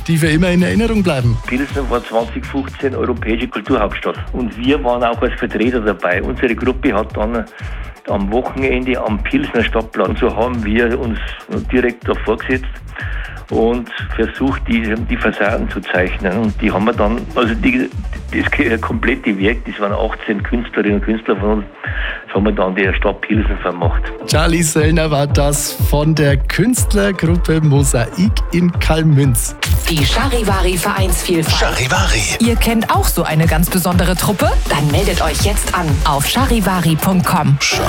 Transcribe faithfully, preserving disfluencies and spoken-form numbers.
die für immer in Erinnerung bleiben. Pilsen war zwanzig fünfzehn europäische Kulturhauptstadt und wir waren auch als Vertreter dabei. Unsere Gruppe hat dann am Wochenende am Pilsner Stadtplatz, so haben wir uns direkt davor gesetzt und versucht, die, die Fassaden zu zeichnen. Und die haben wir dann, also die, das komplette Werk, das waren achtzehn Künstlerinnen und Künstler von uns, das haben wir dann der Stadt Pilsen vermacht. Charlie Söllner war das von der Künstlergruppe Mosaik in Kalmünz. Die Charivari Vereinsvielfalt. Charivari. Ihr kennt auch so eine ganz besondere Truppe? Dann meldet euch jetzt an auf charivari punkt com.